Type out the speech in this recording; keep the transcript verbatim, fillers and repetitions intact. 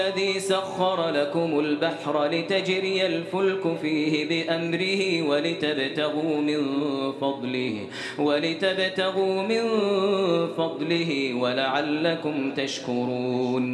الذي سخر لكم البحر لتجري الفلك فيه بأمره ولتبتغوا من فضله ولتبتغوا من فضله ولعلكم تشكرون